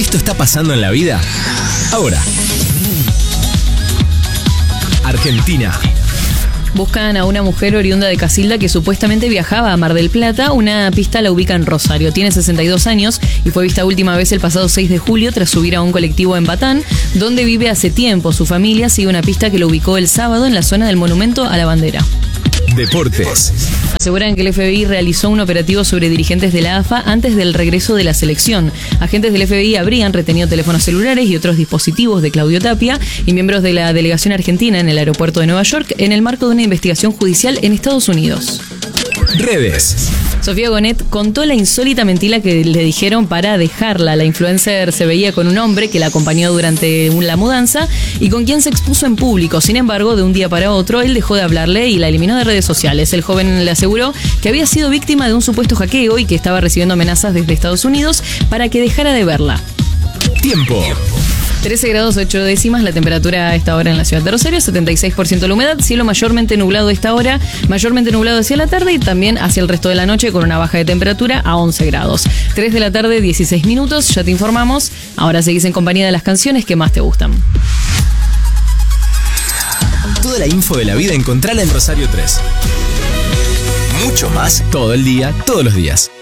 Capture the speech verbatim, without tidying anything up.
Esto está pasando en la vida ahora. Argentina. Buscan a una mujer oriunda de Casilda que supuestamente viajaba a Mar del Plata. Una pista la ubica en Rosario. Tiene sesenta y dos años y fue vista última vez el pasado seis de julio tras subir a un colectivo en Batán, donde vive hace tiempo. Su familia sigue una pista que lo ubicó el sábado en la zona del Monumento a la Bandera. Deportes. Aseguran que el F B I realizó un operativo sobre dirigentes de la A F A antes del regreso de la selección. Agentes del F B I habrían retenido teléfonos celulares y otros dispositivos de Claudio Tapia y miembros de la delegación argentina en el aeropuerto de Nueva York en el marco de una investigación judicial en Estados Unidos. Redes. Sofía Gonet contó la insólita mentira que le dijeron para dejarla. La influencer se veía con un hombre que la acompañó durante la mudanza y con quien se expuso en público. Sin embargo, de un día para otro, él dejó de hablarle y la eliminó de redes sociales. El joven le aseguró que había sido víctima de un supuesto hackeo y que estaba recibiendo amenazas desde Estados Unidos para que dejara de verla. Tiempo. trece grados ocho décimas la temperatura a esta hora en la ciudad de Rosario, setenta y seis por ciento la humedad, cielo mayormente nublado a esta hora, mayormente nublado hacia la tarde y también hacia el resto de la noche con una baja de temperatura a once grados. tres de la tarde, dieciséis minutos, ya te informamos. Ahora seguís en compañía de las canciones que más te gustan. Toda la info de la vida encontrala en Rosario tres. Mucho más todo el día, todos los días.